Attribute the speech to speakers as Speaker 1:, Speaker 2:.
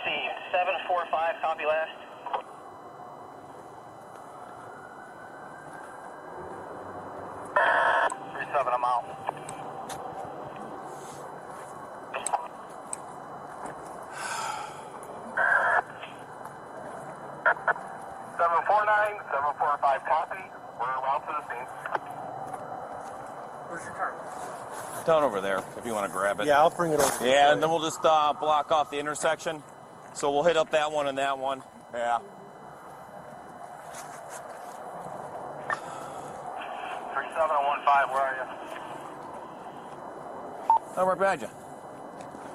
Speaker 1: received. 745, copy last. Seven, I'm out. Seven 745, copy. We're out to the scene.
Speaker 2: Where's your car?
Speaker 3: Down over there, if you want to grab it.
Speaker 2: Yeah, I'll bring it over.
Speaker 3: Yeah, and then we'll just block off the intersection. So we'll hit up that one and that one. Yeah.
Speaker 1: 37015, where are you?
Speaker 3: Oh, we're behind you.